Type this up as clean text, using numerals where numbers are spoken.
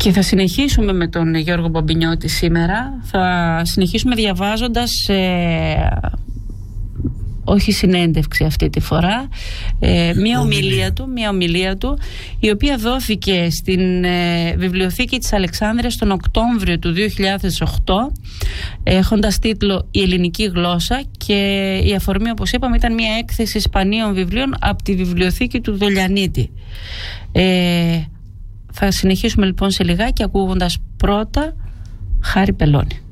Και θα συνεχίσουμε με τον Γιώργο Μπαμπινιώτη σήμερα. Θα συνεχίσουμε διαβάζοντας όχι συνέντευξη αυτή τη φορά, μια ομιλία του, η οποία δόθηκε στην βιβλιοθήκη της Αλεξάνδρειας τον Οκτώβριο του 2008, έχοντας τίτλο «Η ελληνική γλώσσα», και η αφορμή, όπως είπαμε, ήταν μια έκθεση σπανίων βιβλίων από τη βιβλιοθήκη του Δολιανίτη. Θα συνεχίσουμε λοιπόν σε λιγάκι ακούγοντας πρώτα Χάρη Πελώνη.